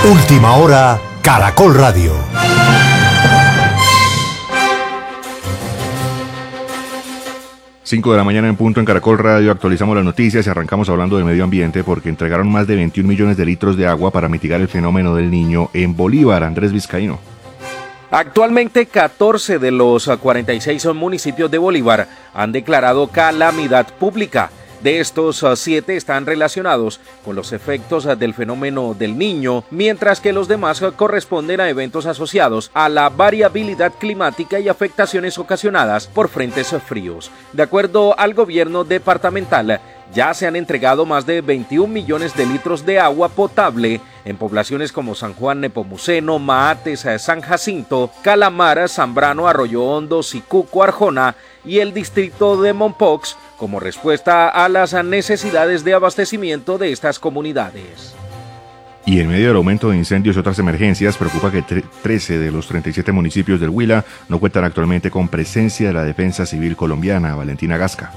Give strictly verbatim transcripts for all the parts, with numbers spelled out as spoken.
Última hora, Caracol Radio. cinco de la mañana en punto en Caracol Radio, actualizamos las noticias y arrancamos hablando del medio ambiente porque entregaron más de veintiún millones de litros de agua para mitigar el fenómeno del Niño en Bolívar. Andrés Vizcaíno. Actualmente catorce de los cuarenta y seis municipios de Bolívar han declarado calamidad pública. De estos, siete están relacionados con los efectos del fenómeno del Niño, mientras que los demás corresponden a eventos asociados a la variabilidad climática y afectaciones ocasionadas por frentes fríos. De acuerdo al gobierno departamental, ya se han entregado más de veintiún millones de litros de agua potable en poblaciones como San Juan Nepomuceno, Maates, San Jacinto, Calamar, Zambrano, Arroyo Hondo, Sicuco, Arjona y el distrito de Mompox, como respuesta a las necesidades de abastecimiento de estas comunidades. Y en medio del aumento de incendios y otras emergencias, preocupa que trece de los treinta y siete municipios del Huila no cuentan actualmente con presencia de la Defensa Civil colombiana. Valentina Gasca.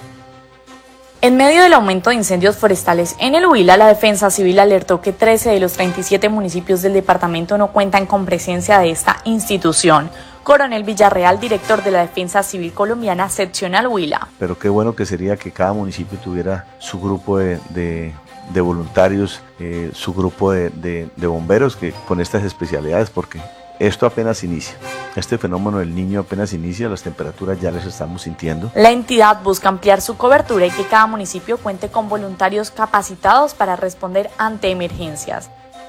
En medio del aumento de incendios forestales en el Huila, la Defensa Civil alertó que trece de los treinta y siete municipios del departamento no cuentan con presencia de esta institución. Coronel Villarreal, director de la Defensa Civil colombiana, seccional Huila. Pero qué bueno que sería que cada municipio tuviera su grupo de, de, de voluntarios, eh, su grupo de, de, de bomberos que con estas especialidades, porque esto apenas inicia. Este fenómeno del Niño apenas inicia, las temperaturas ya les estamos sintiendo. La entidad busca ampliar su cobertura y que cada municipio cuente con voluntarios capacitados para responder ante emergencias.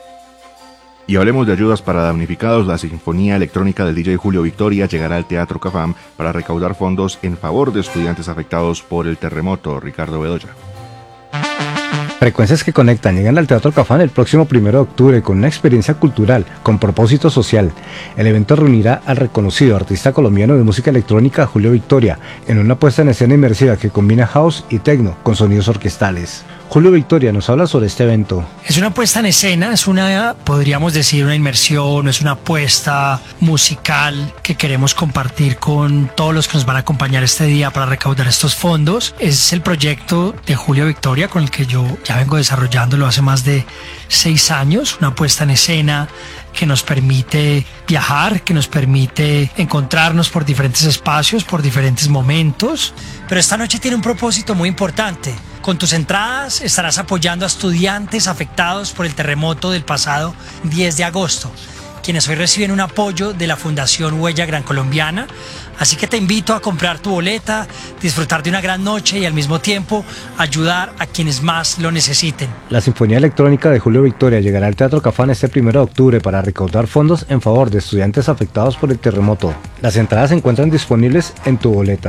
Y hablemos de ayudas para damnificados. La Sinfonía Electrónica del D J Julio Victoria llegará al Teatro Cafam para recaudar fondos en favor de estudiantes afectados por el terremoto. Ricardo Bedoya. Frecuencias que conectan llegan al Teatro Cafam el próximo primero de octubre con una experiencia cultural con propósito social. El evento reunirá al reconocido artista colombiano de música electrónica Julio Victoria en una puesta en escena inmersiva que combina house y techno con sonidos orquestales. Julio Victoria nos habla sobre este evento. Es una puesta en escena, es una, podríamos decir, una inmersión, es una puesta musical que queremos compartir con todos los que nos van a acompañar este día para recaudar estos fondos. Es el proyecto de Julio Victoria con el que yo ya vengo desarrollándolo hace más de seis años, una puesta en escena que nos permite viajar, que nos permite encontrarnos por diferentes espacios, por diferentes momentos. Pero esta noche tiene un propósito muy importante. Con tus entradas estarás apoyando a estudiantes afectados por el terremoto del pasado diez de agosto, quienes hoy reciben un apoyo de la Fundación Huella Gran Colombiana. Así que te invito a comprar tu boleta, disfrutar de una gran noche y al mismo tiempo ayudar a quienes más lo necesiten. La Sinfonía Electrónica de Julio Victoria llegará al Teatro Cafam este primero de octubre para recaudar fondos en favor de estudiantes afectados por el terremoto. Las entradas se encuentran disponibles en tu boleta.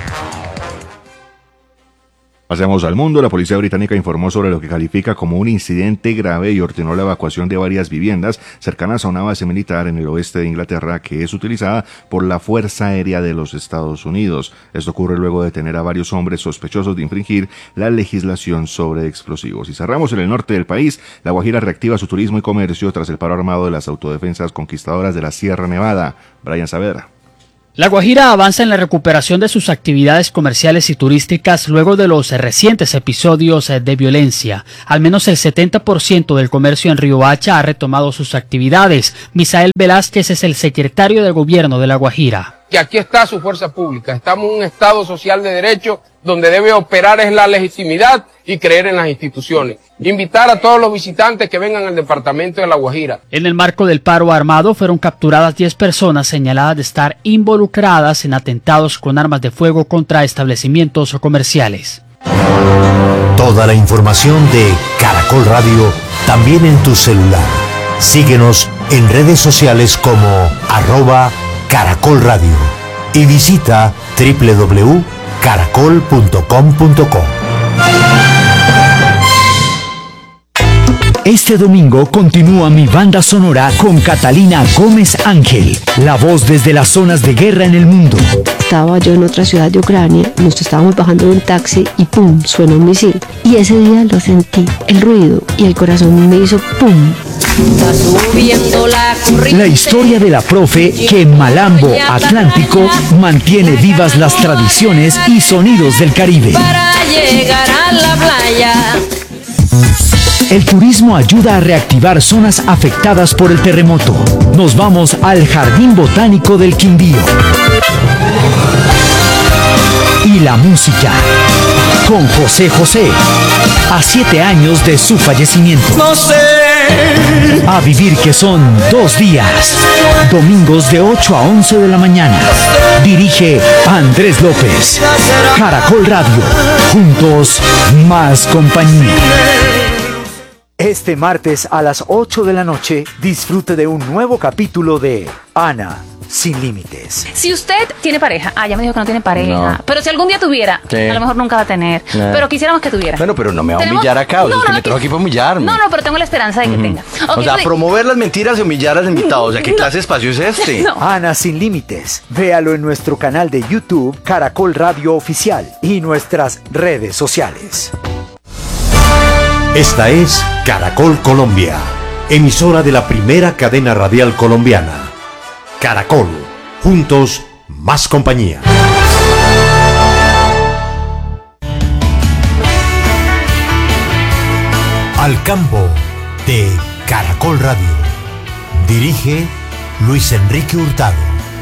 Pasemos al mundo. La policía británica informó sobre lo que califica como un incidente grave y ordenó la evacuación de varias viviendas cercanas a una base militar en el oeste de Inglaterra que es utilizada por la Fuerza Aérea de los Estados Unidos. Esto ocurre luego de detener a varios hombres sospechosos de infringir la legislación sobre explosivos. Y cerramos en el norte del país. La Guajira reactiva su turismo y comercio tras el paro armado de las autodefensas conquistadoras de la Sierra Nevada. Brian Saavedra. La Guajira avanza en la recuperación de sus actividades comerciales y turísticas luego de los recientes episodios de violencia. Al menos el setenta por ciento del comercio en Riohacha ha retomado sus actividades. Misael Velázquez es el secretario de gobierno de La Guajira. Que aquí está su fuerza pública. Estamos en un Estado social de derecho donde debe operar es la legitimidad y creer en las instituciones. Invitar a todos los visitantes que vengan al departamento de La Guajira. En el marco del paro armado fueron capturadas diez personas señaladas de estar involucradas en atentados con armas de fuego contra establecimientos comerciales. Toda la información de Caracol Radio también en tu celular. Síguenos en redes sociales como arroba Caracol Radio y visita doble u doble u doble u punto caracol punto com punto co. Este domingo continúa mi banda sonora con Catalina Gómez Ángel, la voz desde las zonas de guerra en el mundo. Estaba yo en otra ciudad de Ucrania, nos estábamos bajando de un taxi y ¡pum!, suena un misil. Y ese día lo sentí, el ruido, y el corazón me hizo ¡pum! La historia de la profe que en Malambo Atlántico mantiene vivas las tradiciones y sonidos del Caribe. Para llegar a la playa. El turismo ayuda a reactivar zonas afectadas por el terremoto. Nos vamos al Jardín Botánico del Quindío. Y la música con José José, a siete años de su fallecimiento. No sé. A vivir, que son dos días. Domingos de ocho a once de la mañana. Dirige Andrés López. Caracol Radio. Juntos, más compañía. Este martes a las ocho de la noche, disfrute de un nuevo capítulo de Ana Sin Límites. Si usted tiene pareja, ah, ya me dijo que no tiene pareja, No. pero si algún día tuviera, Sí. a lo mejor nunca va a tener, No. pero quisiéramos que tuviera. Bueno, pero no me va a ¿Tenemos? humillar acá, o sea, No, usted no, me trajo que- aquí para humillarme. No, no, pero tengo la esperanza de que Ujú. tenga. O Ok, sea, sí. promover las mentiras y humillar al invitado, o sea, ¿qué clase de espacio es este? No. Ana Sin Límites. Véalo en nuestro canal de YouTube, Caracol Radio Oficial, y nuestras redes sociales. Esta es Caracol Colombia, emisora de la primera cadena radial colombiana. Caracol, juntos, más compañía. Al campo de Caracol Radio. Dirige Luis Enrique Hurtado.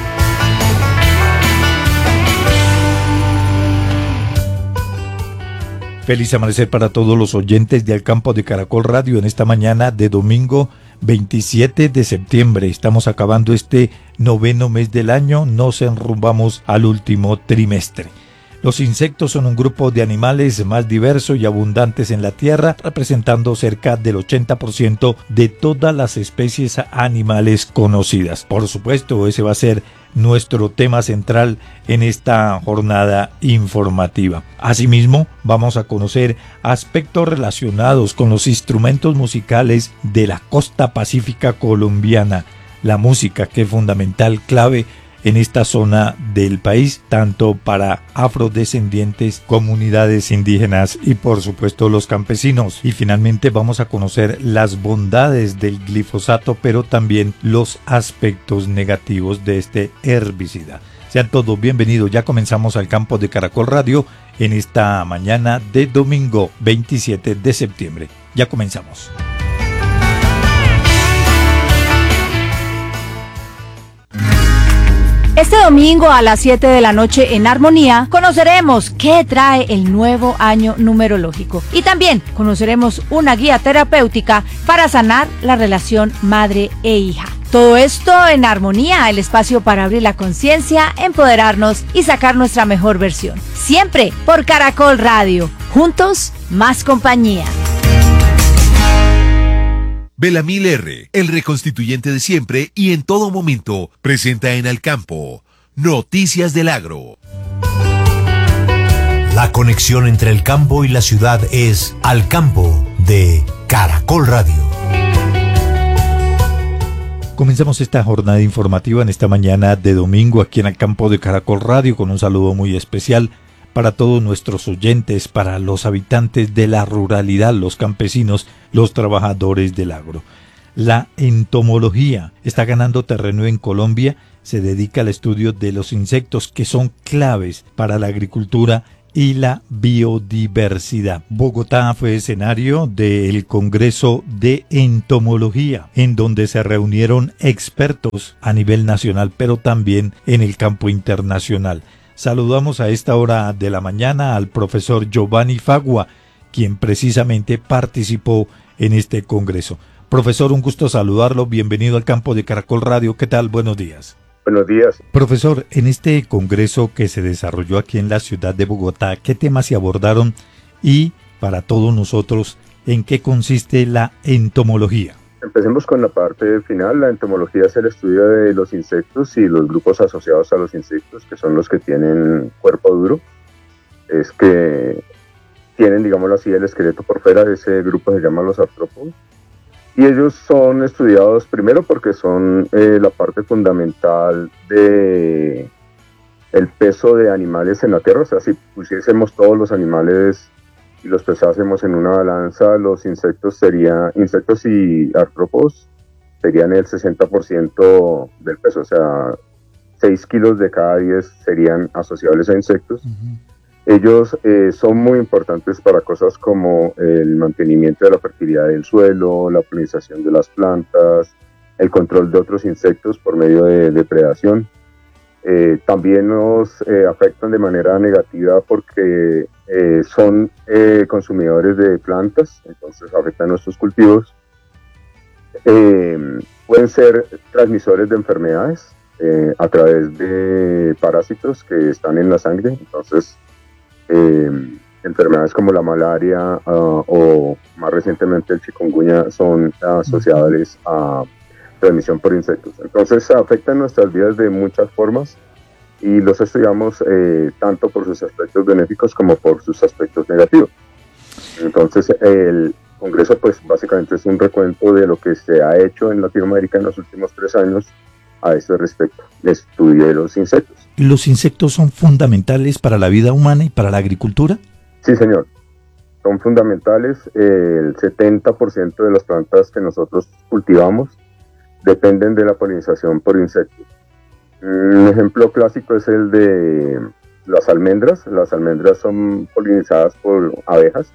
Feliz amanecer para todos los oyentes de Al Campo de Caracol Radio en esta mañana de domingo veintisiete de septiembre. Estamos acabando este noveno mes del año, nos enrumbamos al último trimestre. Los insectos son un grupo de animales más diversos y abundantes en la Tierra, representando cerca del ochenta por ciento de todas las especies animales conocidas. Por supuesto, ese va a ser nuestro tema central en esta jornada informativa. Asimismo, vamos a conocer aspectos relacionados con los instrumentos musicales de la costa pacífica colombiana, la música que es fundamental, clave en esta zona del país, tanto para afrodescendientes, comunidades indígenas y por supuesto los campesinos. Y finalmente vamos a conocer las bondades del glifosato, pero también los aspectos negativos de este herbicida. Sean todos bienvenidos, ya comenzamos Al Campo de Caracol Radio en esta mañana de domingo veintisiete de septiembre. Ya comenzamos. Este domingo a las siete de la noche en Armonía conoceremos qué trae el nuevo año numerológico y también conoceremos una guía terapéutica para sanar la relación madre e hija. Todo esto en Armonía, el espacio para abrir la conciencia, empoderarnos y sacar nuestra mejor versión. Siempre por Caracol Radio. Juntos, más compañía. Belamil R., el reconstituyente de siempre y en todo momento, presenta en Al Campo Noticias del Agro. La conexión entre el campo y la ciudad es Al Campo de Caracol Radio. Comenzamos esta jornada informativa en esta mañana de domingo aquí en Al Campo de Caracol Radio con un saludo muy especial para todos nuestros oyentes, para los habitantes de la ruralidad, los campesinos, los trabajadores del agro. La entomología está ganando terreno en Colombia, se dedica al estudio de los insectos que son claves para la agricultura y la biodiversidad. Bogotá fue escenario del Congreso de Entomología, en donde se reunieron expertos a nivel nacional, pero también en el campo internacional. Saludamos a esta hora de la mañana al profesor Giovanni Fagua, quien precisamente participó en este congreso. Profesor, un gusto saludarlo. Bienvenido al Campo de Caracol Radio. ¿Qué tal? Buenos días. Buenos días. Profesor, en este congreso que se desarrolló aquí en la ciudad de Bogotá, ¿qué temas se abordaron? Y, para todos nosotros, ¿en qué consiste la entomología? Empecemos con la parte final. La entomología es el estudio de los insectos y los grupos asociados a los insectos, que son los que tienen cuerpo duro. Es que tienen, digámoslo así, el esqueleto por fuera. De ese grupo se llaman los artrópodos. Y ellos son estudiados primero porque son eh, la parte fundamental de el peso de animales en la Tierra. O sea, si pusiésemos todos los animales y los pesásemos en una balanza, los insectos serían, insectos y artrópodos serían el sesenta por ciento del peso, o sea, seis kilos de cada diez serían asociables a insectos. Uh-huh. Ellos eh, son muy importantes para cosas como el mantenimiento de la fertilidad del suelo, la polinización de las plantas, el control de otros insectos por medio de depredación. Eh, también nos eh, afectan de manera negativa porque eh, son eh, consumidores de plantas, entonces afectan nuestros cultivos. Eh, pueden ser transmisores de enfermedades eh, a través de parásitos que están en la sangre, entonces eh, enfermedades como la malaria uh, o más recientemente el chikungunya son asociables a transmisión por insectos. Entonces afectan nuestras vidas de muchas formas y los estudiamos eh, tanto por sus aspectos benéficos como por sus aspectos negativos. Entonces el Congreso pues básicamente es un recuento de lo que se ha hecho en Latinoamérica en los últimos tres años a este respecto, el estudio de los insectos. ¿Los insectos son fundamentales para la vida humana y para la agricultura? Sí, señor. Son fundamentales. Eh, el setenta por ciento de las plantas que nosotros cultivamos dependen de la polinización por insectos. Un ejemplo clásico es el de las almendras. Las almendras son polinizadas por abejas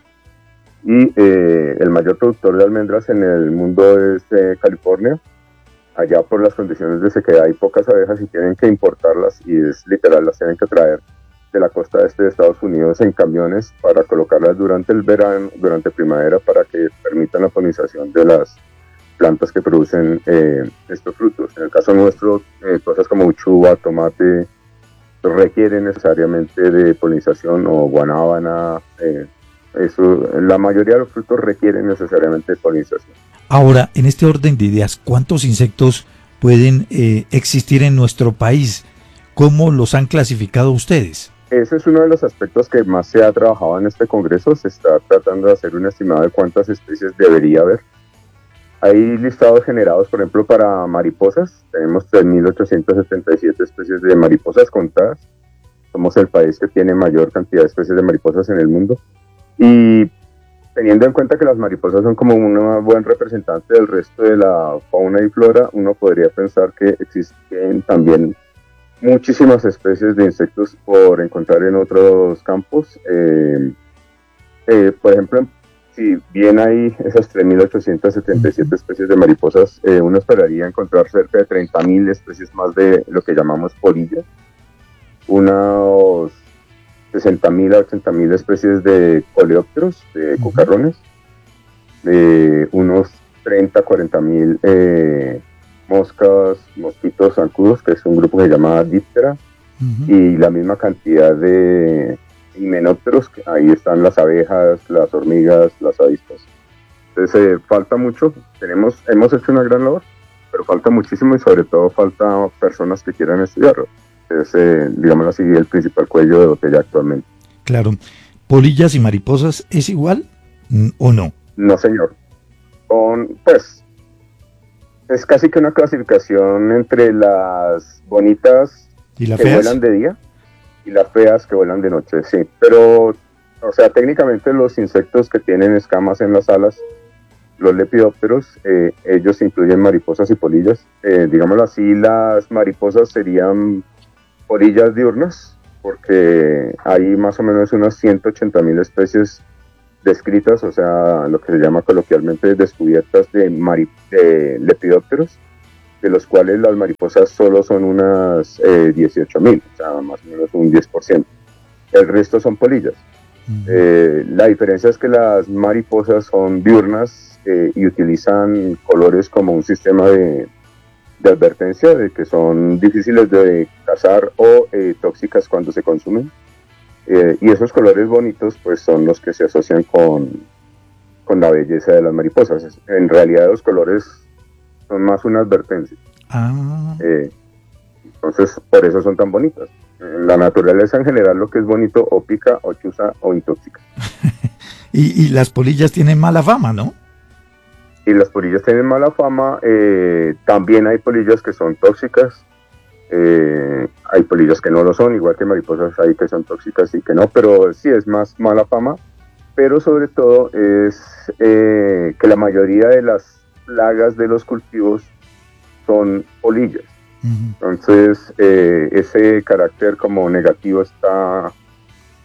y eh, el mayor productor de almendras en el mundo es eh, California. Allá por las condiciones de sequedad hay pocas abejas y tienen que importarlas y es literal, las tienen que traer de la costa este de Estados Unidos en camiones para colocarlas durante el verano, durante primavera, para que permitan la polinización de las plantas que producen eh, estos frutos. En el caso nuestro, eh, cosas como uchuva, tomate, requieren necesariamente de polinización, o guanábana, eh, eso, la mayoría de los frutos requieren necesariamente de polinización. Ahora, en este orden de ideas, ¿cuántos insectos pueden eh, existir en nuestro país? ¿Cómo los han clasificado ustedes? Ese es uno de los aspectos que más se ha trabajado en este congreso. Se está tratando de hacer un estimado de cuántas especies debería haber. Hay listados generados, por ejemplo, para mariposas. Tenemos tres mil ochocientas setenta y siete especies de mariposas contadas. Somos el país que tiene mayor cantidad de especies de mariposas en el mundo. Y teniendo en cuenta que las mariposas son como un buen representante del resto de la fauna y flora, uno podría pensar que existen también muchísimas especies de insectos por encontrar en otros campos. Eh, eh, por ejemplo, si bien hay esas tres mil ochocientas setenta y siete especies de mariposas, eh, uno esperaría encontrar cerca de treinta mil especies más de lo que llamamos polillas, unos sesenta mil a ochenta mil especies de coleópteros, de cucarrones, de unos treinta a cuarenta mil eh, moscas, mosquitos zancudos, que es un grupo que se llama Diptera, uh-huh. y la misma cantidad de himenópteros, que ahí están las abejas, las hormigas, las avispas. Entonces eh, falta mucho, tenemos, hemos hecho una gran labor, pero falta muchísimo y sobre todo falta personas que quieran estudiarlo. Es, eh, digamos así, el principal cuello de botella actualmente. Claro. ¿Polillas y mariposas es igual o no? No, señor. Con, pues, es casi que una clasificación entre las bonitas ¿Y las que feas? vuelan de día y las feas que vuelan de noche, sí. Pero, o sea, técnicamente los insectos que tienen escamas en las alas, los lepidópteros, eh, ellos incluyen mariposas y polillas. Eh, digámoslo así, las mariposas serían polillas diurnas, porque hay más o menos unas ciento ochenta mil especies descritas, o sea, lo que se llama coloquialmente descubiertas de, mari de lepidópteros, de los cuales las mariposas solo son unas eh, dieciocho mil, o sea, más o menos un diez por ciento. El resto son polillas. Uh-huh. eh, la diferencia es que las mariposas son diurnas eh, y utilizan colores como un sistema de de advertencia de que son difíciles de cazar o eh, tóxicas cuando se consumen, eh, y esos colores bonitos pues son los que se asocian con, con la belleza de las mariposas. En realidad los colores son más una advertencia. Ah. Eh, entonces por eso son tan bonitas. En la naturaleza en general lo que es bonito o pica o chuza o intóxica. y, y las polillas tienen mala fama, ¿no? Y las polillas tienen mala fama. Eh, también hay polillas que son tóxicas, eh, hay polillas que no lo son, igual que mariposas hay que son tóxicas y que no, pero sí es más mala fama. Pero sobre todo es eh, que la mayoría de las plagas de los cultivos son polillas. Uh-huh. Entonces eh, ese carácter como negativo está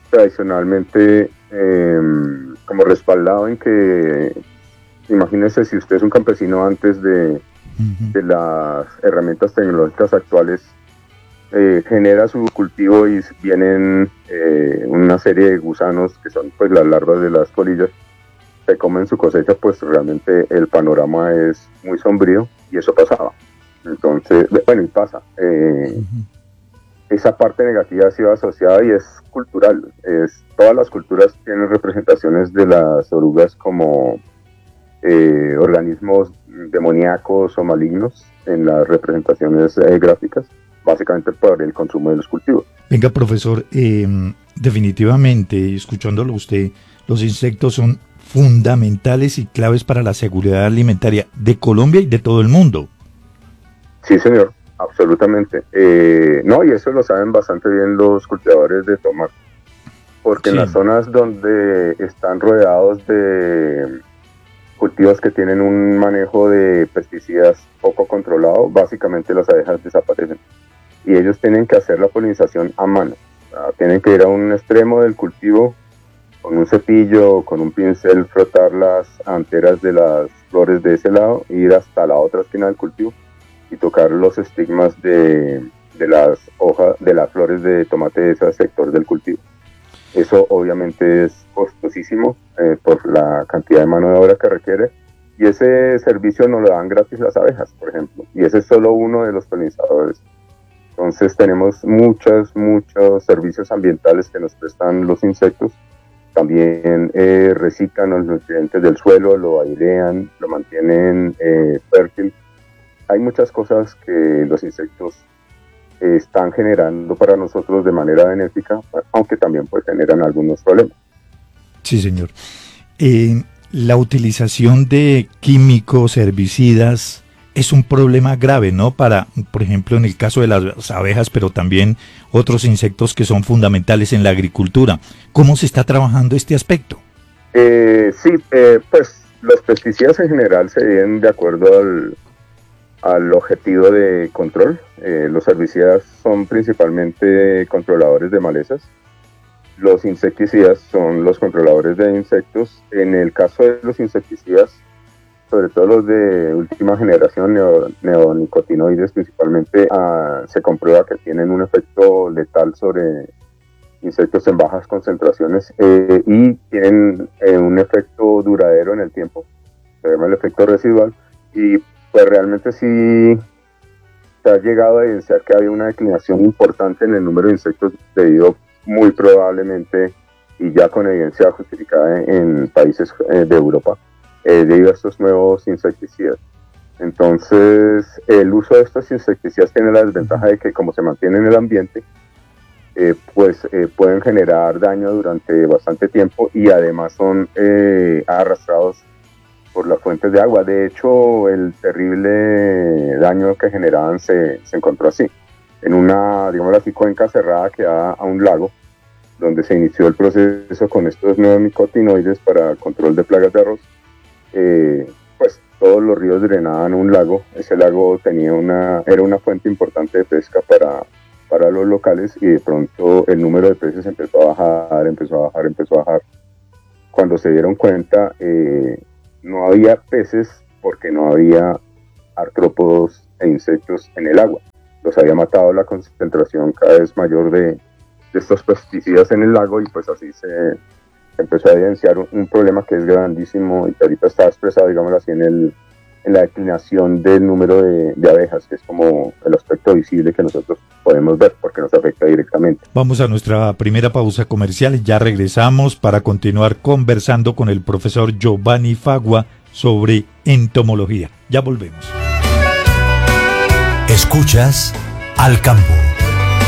tradicionalmente eh, como respaldado en que, imagínese si usted es un campesino antes de, uh-huh. de las herramientas tecnológicas actuales, eh, genera su cultivo y vienen eh, una serie de gusanos que son pues las larvas de las polillas, se comen su cosecha, pues realmente el panorama es muy sombrío y eso pasaba. Entonces, bueno, y pasa. Eh, uh-huh. Esa parte negativa ha sido asociada y es cultural. Es, todas las culturas tienen representaciones de las orugas como eh, organismos demoníacos o malignos en las representaciones eh, gráficas, básicamente por el consumo de los cultivos. Venga, profesor, eh, definitivamente, escuchándolo usted, los insectos son fundamentales y claves para la seguridad alimentaria de Colombia y de todo el mundo. Sí, señor, absolutamente. Eh, no, y eso lo saben bastante bien los cultivadores de tomate, porque sí. En las zonas donde están rodeados de cultivos que tienen un manejo de pesticidas poco controlado, básicamente las abejas desaparecen y ellos tienen que hacer la polinización a mano. O sea, tienen que ir a un extremo del cultivo con un cepillo, con un pincel, frotar las anteras de las flores de ese lado, ir hasta la otra esquina del cultivo y tocar los estigmas de, de las hojas, de las flores de tomate de ese sector del cultivo. Eso obviamente es costosísimo eh, por la cantidad de mano de obra que requiere, y ese servicio no lo dan gratis las abejas, por ejemplo, y ese es solo uno de los polinizadores. Entonces tenemos muchos, muchos servicios ambientales que nos prestan los insectos. También eh, reciclan los nutrientes del suelo, lo airean, lo mantienen eh, fértil. Hay muchas cosas que los insectos eh, están generando para nosotros de manera benéfica, aunque también pues generan algunos problemas. Sí, señor. Eh, la utilización de químicos, herbicidas, es un problema grave, ¿no? Para, por ejemplo, en el caso de las abejas, pero también otros insectos que son fundamentales en la agricultura. ¿Cómo se está trabajando este aspecto? Eh, sí, eh, pues los pesticidas en general se vienen de acuerdo al, al objetivo de control. Eh, los herbicidas son principalmente controladores de malezas. Los insecticidas son los controladores de insectos. En el caso de los insecticidas, sobre todo los de última generación, neo, neonicotinoides principalmente, uh, se comprueba que tienen un efecto letal sobre insectos en bajas concentraciones eh, y tienen eh, un efecto duradero en el tiempo, se llama el efecto residual, y pues realmente sí se ha llegado a evidenciar que había una declinación importante en el número de insectos debido muy probablemente, y ya con evidencia justificada en, en países eh, de Europa, Eh, debido a estos nuevos insecticidas. Entonces, el uso de estos insecticidas tiene la desventaja de que, como se mantiene en el ambiente, eh, pues eh, pueden generar daño durante bastante tiempo y además son eh, arrastrados por las fuentes de agua. De hecho, el terrible daño que generaban se, se encontró así, en una, digamos así, cuenca cerrada que da a un lago, donde se inició el proceso con estos neonicotinoides para control de plagas de arroz. Eh, pues todos los ríos drenaban un lago. Ese lago tenía una, era una fuente importante de pesca para, para los locales, y de pronto el número de peces empezó a bajar, empezó a bajar, empezó a bajar. Cuando se dieron cuenta, eh, no había peces porque no había artrópodos e insectos en el agua. Los había matado la concentración cada vez mayor de, de estos pesticidas en el lago, y pues así se empezó a evidenciar un, un problema que es grandísimo y que ahorita está expresado, digamos así, en, el, en la declinación del número de, de abejas, que es como el aspecto visible que nosotros podemos ver porque nos afecta directamente. Vamos a nuestra primera pausa comercial, ya regresamos para continuar conversando con el profesor Giovanni Fagua sobre entomología. Ya volvemos. Escuchas Al Campo.